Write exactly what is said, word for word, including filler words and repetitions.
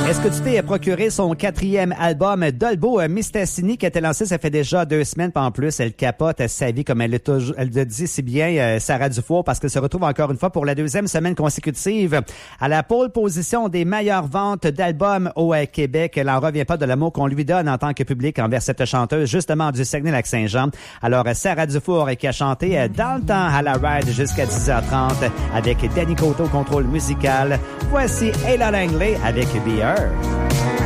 Est-ce que tu t'es procuré son quatrième album Dolbo Mistassini qui a été lancé, ça fait déjà deux semaines, pas en plus, elle capote sa vie comme elle le, toujours, elle le dit si bien, euh, Sarah Dufour, parce qu'elle se retrouve encore une fois pour la deuxième semaine consécutive à la pole position des meilleures ventes d'albums au euh, Québec. Elle n'en revient pas de l'amour qu'on lui donne en tant que public envers cette chanteuse, justement du Saguenay-Lac-Saint-Jean. Alors, Sarah Dufour qui a chanté euh, dans le temps à la ride jusqu'à dix heures trente avec Danny Coteau, contrôle musical. Voici Ella Langley avec Be Her.